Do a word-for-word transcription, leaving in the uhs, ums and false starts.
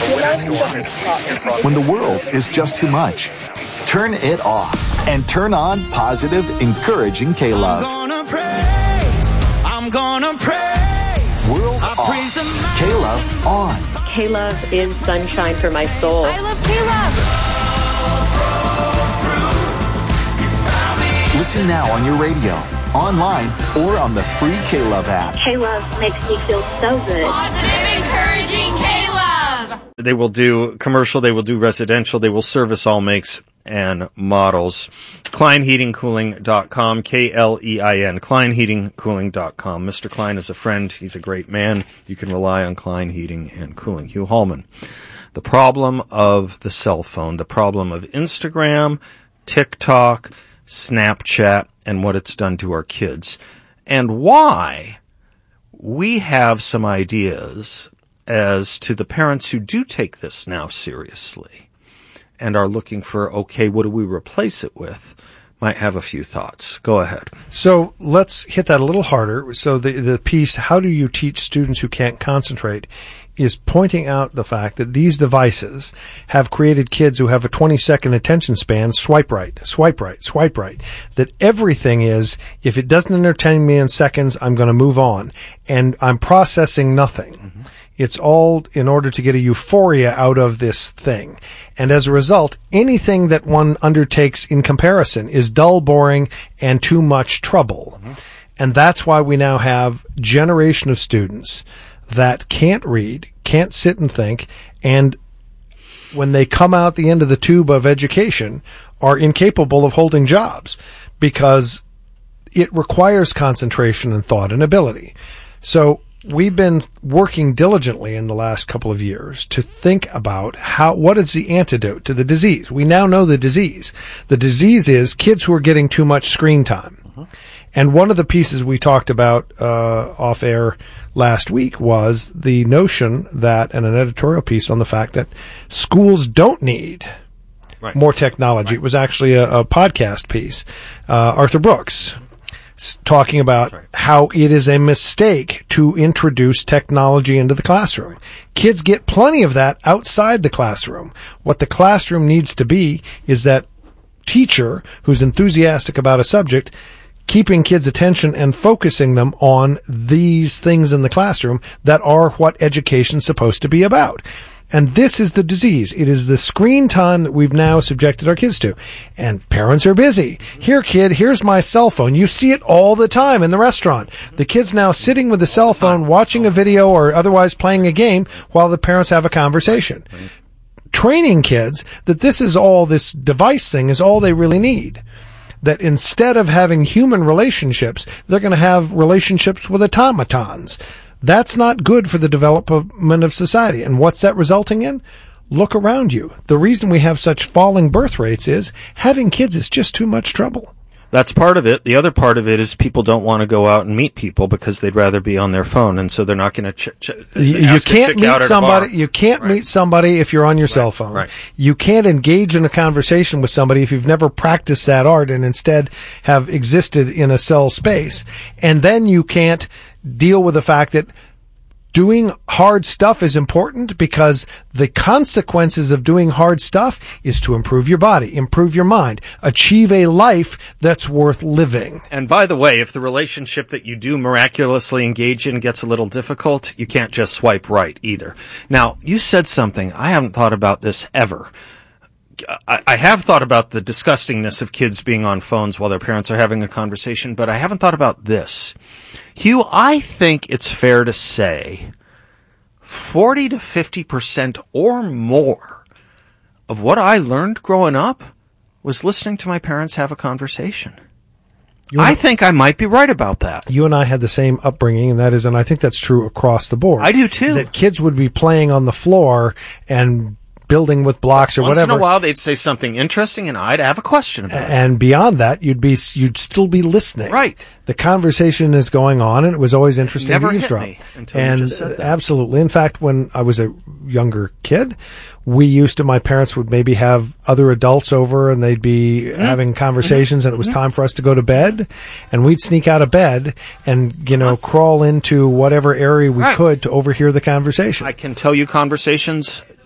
When the world is just too much, turn it off and turn on positive, encouraging K-Love. I'm gonna praise, I'm gonna praise. World I off, praise K-Love on. K-Love is sunshine for my soul. I love K-Love. Listen now on your radio, online, or on the free K-Love app. K-Love makes me feel so good. Positive, encouraging K-Love. They will do commercial, they will do residential, they will service all makes and models. Klein Heating Cooling dot com, K L E I N, Klein Heating Cooling dot com. Mister Klein is a friend. He's a great man. You can rely on Klein Heating and Cooling. Hugh Hallman. The problem of the cell phone, the problem of Instagram, TikTok, Snapchat, and what it's done to our kids. And why we have some ideas as to the parents who do take this now seriously and are looking for, okay, what do we replace it with, might have a few thoughts. Go ahead. So let's hit that a little harder. So the, the piece, how do you teach students who can't concentrate, is pointing out the fact that these devices have created kids who have a twenty-second attention span, swipe right, swipe right, swipe right. That everything is, if it doesn't entertain me in seconds, I'm going to move on. And I'm processing nothing. Mm-hmm. It's all in order to get a euphoria out of this thing. And as a result, anything that one undertakes in comparison is dull, boring, and too much trouble. Mm-hmm. And that's why we now have a generation of students that can't read, can't sit and think, and when they come out the end of the tube of education, are incapable of holding jobs because it requires concentration and thought and ability. So we've been working diligently in the last couple of years to think about how, what is the antidote to the disease? We now know the disease. The disease is kids who are getting too much screen time. Uh-huh. And one of the pieces we talked about uh, off air last week was the notion that, and an editorial piece on the fact that schools don't need right. more technology. Right. It was actually a, a podcast piece. Uh, Arthur Brooks talking about right. how it is a mistake to introduce technology into the classroom. Kids get plenty of that outside the classroom. What the classroom needs to be is that teacher who's enthusiastic about a subject, keeping kids' attention and focusing them on these things in the classroom that are what education's supposed to be about. And this is the disease. It is the screen time that we've now subjected our kids to. And parents are busy. Here, kid, here's my cell phone. You see it all the time in the restaurant. The kid's now sitting with the cell phone, watching a video or otherwise playing a game while the parents have a conversation. Training kids that this is all, this device thing is all they really need. That instead of having human relationships, they're going to have relationships with automatons. That's not good for the development of society. And what's that resulting in? Look around you. The reason we have such falling birth rates is having kids is just too much trouble. That's part of it. The other part of it is people don't want to go out and meet people because they'd rather be on their phone, and so they're not going to. Ch- ch- you can't meet somebody. You can't right. meet somebody if you're on your right. cell phone. Right. You can't engage in a conversation with somebody if you've never practiced that art and instead have existed in a cell space. And then you can't deal with the fact that doing hard stuff is important because the consequences of doing hard stuff is to improve your body, improve your mind, achieve a life that's worth living. And by the way, if the relationship that you do miraculously engage in gets a little difficult, you can't just swipe right either. Now, you said something. I haven't thought about this ever. I, I have thought about the disgustingness of kids being on phones while their parents are having a conversation, but I haven't thought about this. Hugh, I think it's fair to say forty to fifty percent or more of what I learned growing up was listening to my parents have a conversation. You I think I might be right about that. You and I had the same upbringing, and that is, and I think that's true across the board. I do too. That kids would be playing on the floor and building with blocks or Once whatever. Once in a while, they'd say something interesting, and I'd have a question about it. And beyond that, you'd be you'd still be listening. Right. The conversation is going on, and it was always interesting Never to eavesdrop. Hit me until and you just said that. Absolutely. In fact, when I was a younger kid, we used to, my parents would maybe have other adults over, and they'd be mm-hmm. having conversations, mm-hmm. and it was mm-hmm. time for us to go to bed, and we'd sneak out of bed and, you know, uh-huh. crawl into whatever area we right. could to overhear the conversation. I can tell you conversations